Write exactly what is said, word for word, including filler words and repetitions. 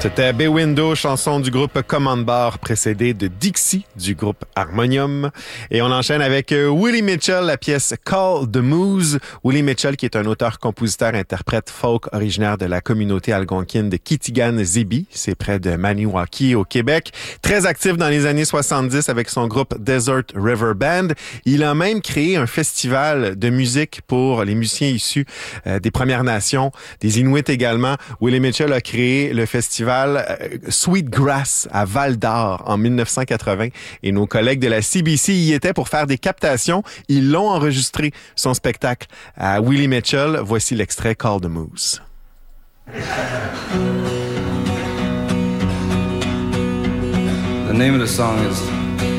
C'était Bay Window, chanson du groupe Command Bar, précédée de Dixie du groupe Harmonium. Et on enchaîne avec Willie Mitchell, la pièce Call the Moose. Willie Mitchell, qui est un auteur-compositeur-interprète folk originaire de la communauté algonquine de Kitigan-Zibi. C'est près de Maniwaki, au Québec. Très actif dans les années soixante-dix avec son groupe Desert River Band. Il a même créé un festival de musique pour les musiciens issus euh, des Premières Nations, des Inuits également. Willie Mitchell a créé le festival Sweetgrass à Val-d'Or en dix-neuf cent quatre-vingts et nos collègues de la C B C y étaient pour faire des captations. Ils l'ont enregistré, son spectacle à Willie Mitchell. Voici l'extrait Call the Moose. The name of the song is